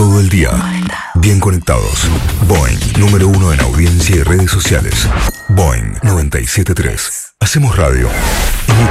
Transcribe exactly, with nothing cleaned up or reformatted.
todo el día. Bien conectados. Boing, número uno en audiencia y redes sociales. Boing noventa y siete punto tres. Hacemos radio y mucho